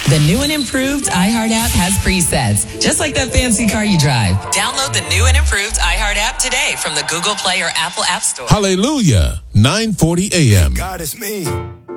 The new and improved iHeart app has presets, just like that fancy car you drive. Download the new and improved iHeart app today from the Google Play or Apple App Store. Hallelujah, 9:40 a.m. God is me.